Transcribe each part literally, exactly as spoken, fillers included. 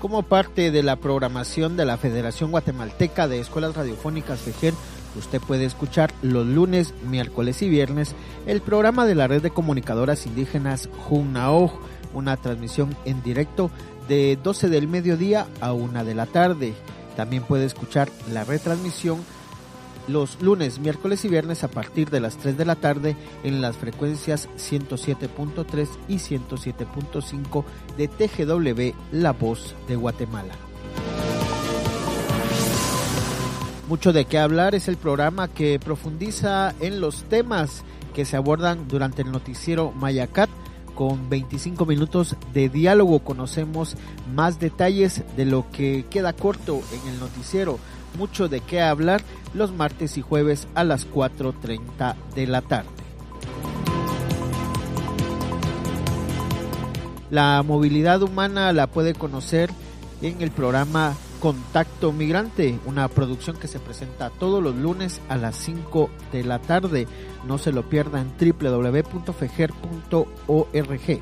Como parte de la programación de la Federación Guatemalteca de Escuelas Radiofónicas FEGER, usted puede escuchar los lunes, miércoles y viernes el programa de la Red de Comunicadoras Indígenas Junnaoj, una transmisión en directo de doce del mediodía a una de la tarde. También puede escuchar la retransmisión los lunes, miércoles y viernes a partir de las tres de la tarde en las frecuencias ciento siete punto tres y ciento siete punto cinco de T G W, La Voz de Guatemala. Mucho de qué hablar es el programa que profundiza en los temas que se abordan durante el noticiero Mayacat. Con veinticinco minutos de diálogo conocemos más detalles de lo que queda corto en el noticiero. Mucho de qué hablar los martes y jueves a las cuatro treinta de la tarde. La movilidad humana la puede conocer en el programa Contacto Migrante, una producción que se presenta todos los lunes a las cinco de la tarde. No se lo pierda en doble u doble u doble u punto feger punto org.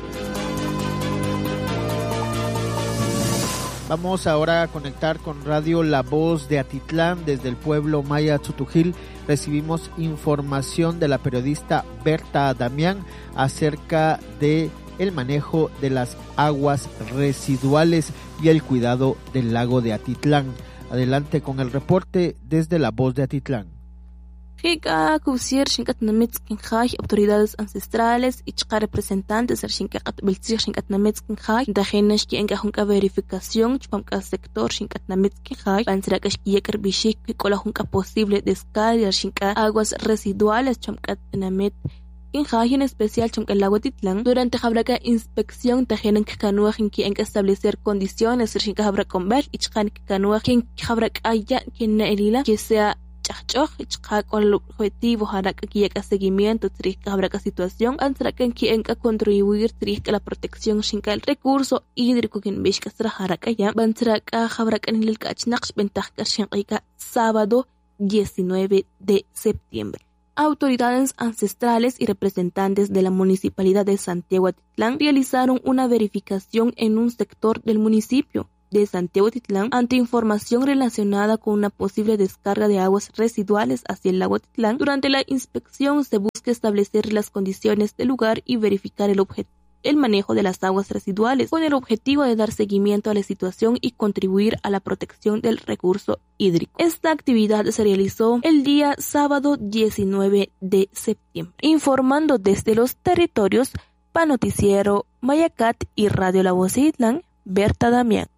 Vamos ahora a conectar con Radio La Voz de Atitlán. Desde el pueblo maya Tzutujil recibimos información de la periodista Berta Damián acerca de el manejo de las aguas residuales y el cuidado del lago de Atitlán. Adelante con el reporte desde La Voz de Atitlán. Jica, Cusier, Shinkat Nametskinjaj, autoridades ancestrales y chica representantes del Shinkat Belzir, Shinkat Nametskinjaj, Dajenash que engajunka verificación, Chpamka sector, Shinkat Nametskinjaj, Pansrakash que yeker bishik, que cola junka posible descarga, Shinkat aguas residuales, Chpamkat Namet. En especial chum el lago Titlán, durante habrá inspección tajenan que canuajin que en que establecer condiciones, sin que habrá conver y chan que canuajin que habrá allá que naelila que sea chachoj y chca con el objetivo hará que haya seguimiento tris que habrá situación antra que en que contribuir tris que la protección sin que el recurso hídrico que en vez que será hará que ya van será que habrá que en el cachnach ventaja que sin que sábado diecinueve de septiembre. Autoridades ancestrales y representantes de la Municipalidad de Santiago Atitlán realizaron una verificación en un sector del municipio de Santiago Atitlán ante información relacionada con una posible descarga de aguas residuales hacia el lago Atitlán. Durante la inspección se busca establecer las condiciones del lugar y verificar el objetivo. el manejo de las aguas residuales con el objetivo de dar seguimiento a la situación y contribuir a la protección del recurso hídrico. Esta actividad se realizó el día sábado diecinueve de septiembre. Informando desde los territorios, para Noticiero Mayacat y Radio La Voz de Atitlán, Berta Damián.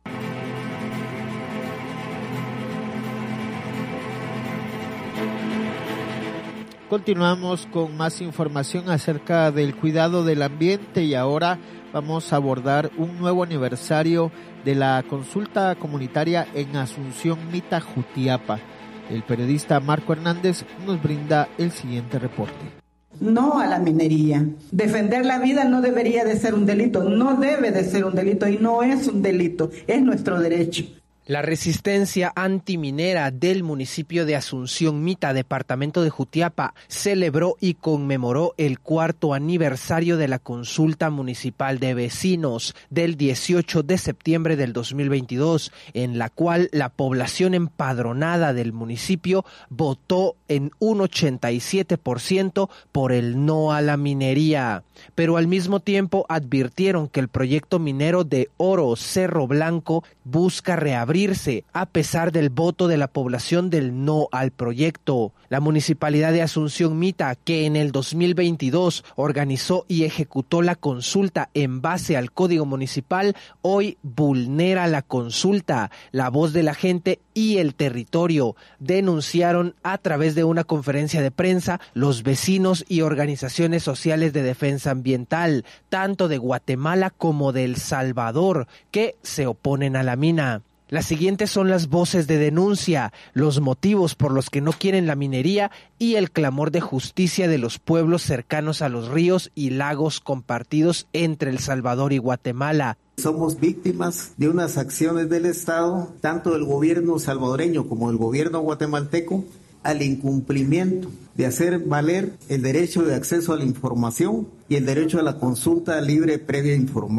Continuamos con más información acerca del cuidado del ambiente y ahora vamos a abordar un nuevo aniversario de la consulta comunitaria en Asunción Mita, Jutiapa. El periodista Marco Hernández nos brinda el siguiente reporte. No a la minería. Defender la vida no debería de ser un delito, no debe de ser un delito y no es un delito, es nuestro derecho. La resistencia antiminera del municipio de Asunción Mita, departamento de Jutiapa, celebró y conmemoró el cuarto aniversario de la consulta municipal de vecinos del dieciocho de septiembre del dos mil veintidós, en la cual la población empadronada del municipio votó en un ochenta y siete por ciento por el no a la minería. Pero al mismo tiempo advirtieron que el proyecto minero de Oro Cerro Blanco busca reabrir a pesar del voto de la población del no al proyecto. La Municipalidad de Asunción Mita, que en el dos mil veintidós organizó y ejecutó la consulta en base al Código Municipal, hoy vulnera la consulta. La voz de la gente y el territorio denunciaron a través de una conferencia de prensa los vecinos y organizaciones sociales de defensa ambiental, tanto de Guatemala como de El Salvador, que se oponen a la mina. Las siguientes son las voces de denuncia, los motivos por los que no quieren la minería y el clamor de justicia de los pueblos cercanos a los ríos y lagos compartidos entre El Salvador y Guatemala. Somos víctimas de unas acciones del Estado, tanto del gobierno salvadoreño como del gobierno guatemalteco, al incumplimiento de hacer valer el derecho de acceso a la información y el derecho a la consulta libre, previa e informada.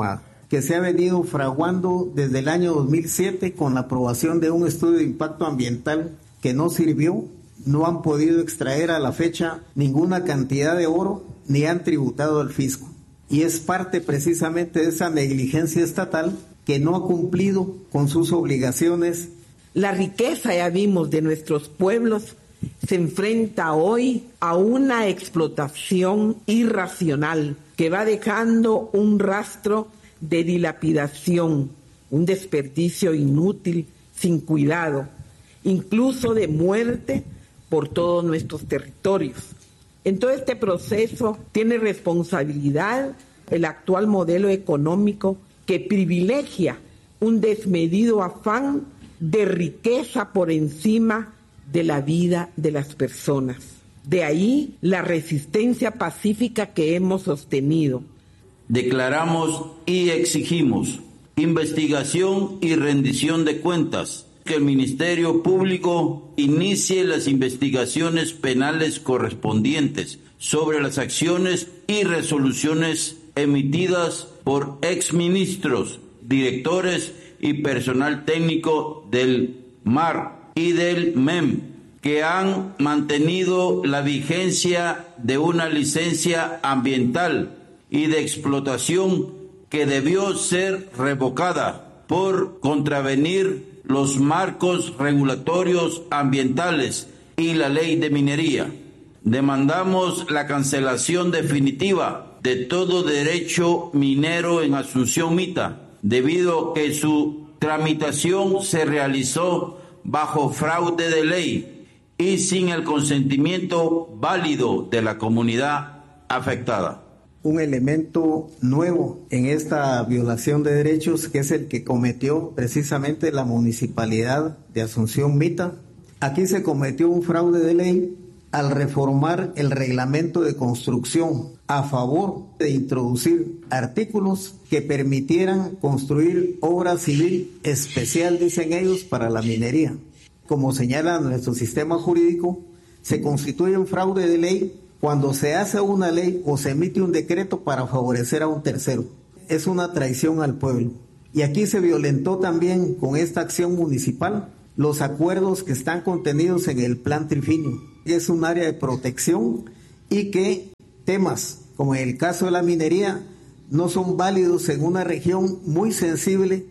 que se ha venido fraguando desde el año dos mil siete con la aprobación de un estudio de impacto ambiental que no sirvió. No han podido extraer a la fecha ninguna cantidad de oro ni han tributado al fisco. Y es parte precisamente de esa negligencia estatal que no ha cumplido con sus obligaciones. La riqueza, ya vimos, de nuestros pueblos se enfrenta hoy a una explotación irracional que va dejando un rastro de dilapidación, un desperdicio inútil, sin cuidado, incluso de muerte por todos nuestros territorios. En todo este proceso tiene responsabilidad el actual modelo económico que privilegia un desmedido afán de riqueza por encima de la vida de las personas. De ahí la resistencia pacífica que hemos sostenido. Declaramos y exigimos investigación y rendición de cuentas, que el Ministerio Público inicie las investigaciones penales correspondientes sobre las acciones y resoluciones emitidas por exministros, directores y personal técnico del M A R y del M E M, que han mantenido la vigencia de una licencia ambiental y de explotación que debió ser revocada por contravenir los marcos regulatorios ambientales y la ley de minería. Demandamos la cancelación definitiva de todo derecho minero en Asunción Mita, debido a que su tramitación se realizó bajo fraude de ley y sin el consentimiento válido de la comunidad afectada. Un elemento nuevo en esta violación de derechos, que es el que cometió precisamente la municipalidad de Asunción Mita. Aquí se cometió un fraude de ley al reformar el reglamento de construcción a favor de introducir artículos que permitieran construir obra civil especial, dicen ellos, para la minería. Como señala nuestro sistema jurídico, se constituye un fraude de ley cuando se hace una ley o se emite un decreto para favorecer a un tercero. Es una traición al pueblo. Y aquí se violentó también con esta acción municipal los acuerdos que están contenidos en el Plan Trifinio. Es un área de protección y que temas como en el caso de la minería no son válidos en una región muy sensible.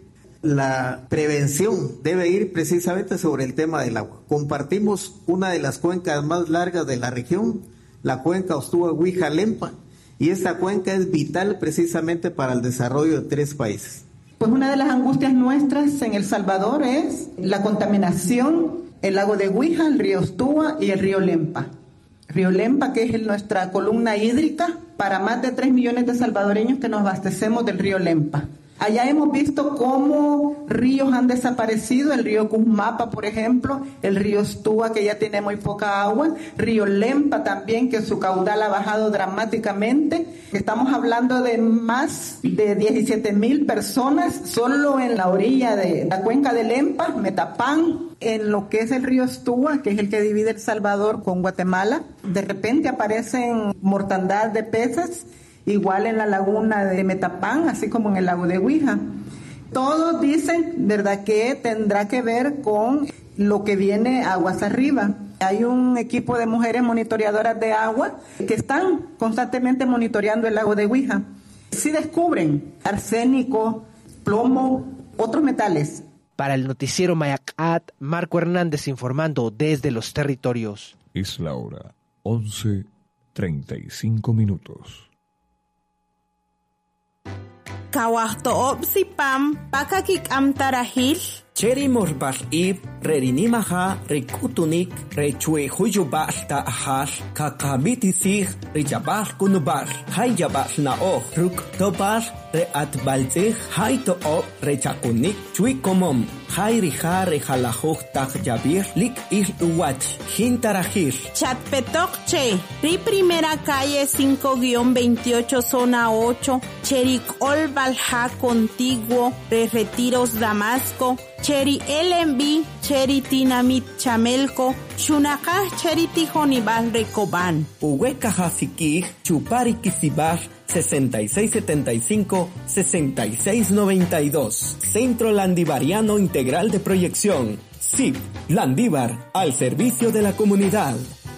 La prevención debe ir precisamente sobre el tema del agua. Compartimos una de las cuencas más largas de la región, la cuenca Ostúa-Huija-Lempa, y esta cuenca es vital precisamente para el desarrollo de tres países. Pues una de las angustias nuestras en El Salvador es la contaminación, el lago de Huija, el río Ostúa y el río Lempa. Río Lempa, que es nuestra columna hídrica para más de tres millones de salvadoreños que nos abastecemos del río Lempa. Allá hemos visto cómo ríos han desaparecido, el río Cusmapa, por ejemplo, el río Ostúa, que ya tiene muy poca agua, río Lempa también, que su caudal ha bajado dramáticamente. Estamos hablando de más de diecisiete mil personas solo en la orilla de la cuenca de Lempa, Metapán, en lo que es el río Ostúa, que es el que divide El Salvador con Guatemala. De repente aparecen mortandad de peces, igual en la laguna de Metapán, así como en el lago de Huija. Todos dicen, ¿verdad?, que tendrá que ver con lo que viene aguas arriba. Hay un equipo de mujeres monitoreadoras de agua que están constantemente monitoreando el lago de Huija. Si descubren arsénico, plomo, otros metales. Para el noticiero Mayacat, Marco Hernández informando desde los territorios. Es la hora once treinta y cinco minutos. Kawahto opsipam pakakik amtarahil. Cheri morbal ib rerinimaha rekutunik rechue huyubal ta ahal kakabitisig rejabal kunubal hayabal nao ruk tobal reatbalzig hayto o rechakunik chui komom hayrija rejalajoj takjabir lik il uwach hintarajir. Chatpetokche, Ri Primera Calle cinco guión veintiocho zona ocho, Cherik Olbalja contiguo, Re Retiros Damasco, Cheri L M B, cheriti namit chamelco, shunaka cheriti honibal recoban. Uhueca Hasikij, Chupari Kisibaj, sesenta y seis setenta y cinco, sesenta y seis noventa y dos. Centro Landivariano Integral de Proyección. S I P, Landívar, al servicio de la comunidad.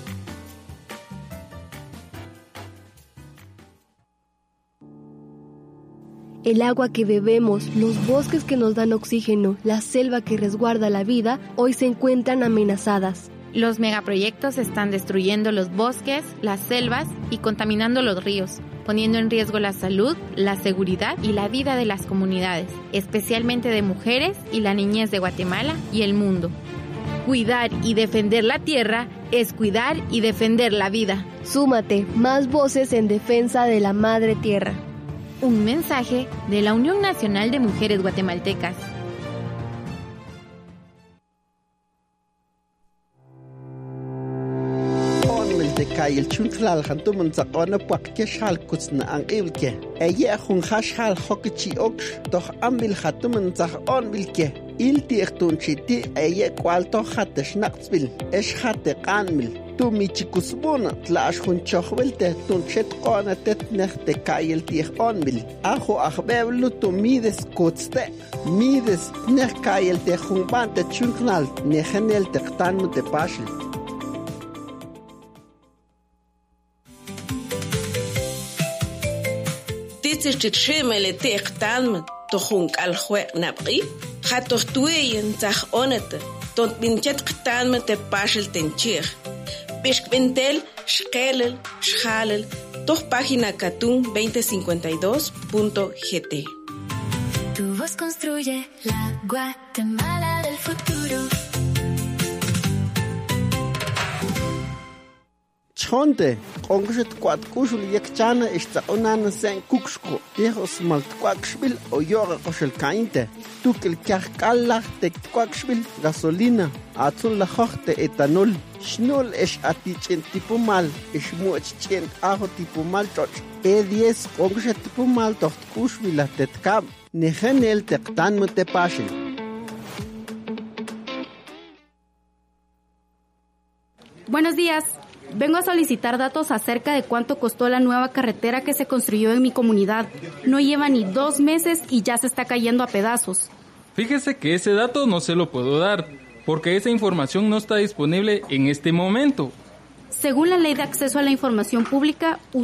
El agua que bebemos, los bosques que nos dan oxígeno, la selva que resguarda la vida, hoy se encuentran amenazadas. Los megaproyectos están destruyendo los bosques, las selvas y contaminando los ríos, poniendo en riesgo la salud, la seguridad y la vida de las comunidades, especialmente de mujeres y la niñez de Guatemala y el mundo. Cuidar y defender la tierra es cuidar y defender la vida. Súmate, más voces en defensa de la madre tierra. Un mensaje de la Unión Nacional de Mujeres Guatemaltecas. Kayil chuntlal hantumun zakona puakke shal kutsna ang ilke. Eye hun hashal hokichi oksh doch ambil hatumun zakon bilke. Ilti ektunchiti eye kwalto hatesh naqtsbil. Esh hate qanmil. Tu michikusbuna tlash hun chokhbelte tunchet qona tetneh te kayil tih onbil. Ajo ahbeblu tu mides kutste. Mides neh kayil te hun bante chuntlal nehenel te qtanmu te pashil. تشمل تيقتان تخونك الخوات نبقي خاطر توين تاخ اونت تونت بنتت قتان متباشل تنشيخ بيش بنتل شقالل شخالل توخ página Katun veinte cincuenta y dos punto g t. Tu voz construye la Guatemala del futuro. Chonte, ongeset kwat kushul yekchana ista onan sen kuksko, hijos mal kwakshbil o yora koshel kainte. Tukel kakalla te kwakshbil gasolina, azul la hochte etanol. Schnul es atichen tipo mal, es muchen ajo tipo mal toch. E diez ongeset tipo mal toch kushbil tetkam, nehenel tektan mute pashin. Buenos días. Vengo a solicitar datos acerca de cuánto costó la nueva carretera que se construyó en mi comunidad. No lleva ni dos meses y ya se está cayendo a pedazos. Fíjese que ese dato no se lo puedo dar, porque esa información no está disponible en este momento. Según la Ley de Acceso a la Información Pública,